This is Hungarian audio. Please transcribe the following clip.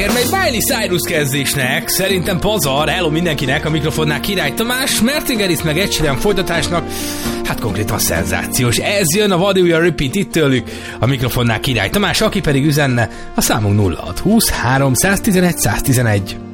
Egy Miley Cyrus kezdésnek, szerintem pazar, hello mindenkinek, a mikrofonnál Király Tamás, Mertingeris meg Ed Sheeran folytatásnak, hát konkrétan szenzációs. Ez jön a What Do You Repeat itt tőlük, a mikrofonnál Király Tamás, aki pedig üzenne, a számunk 0620 311 111.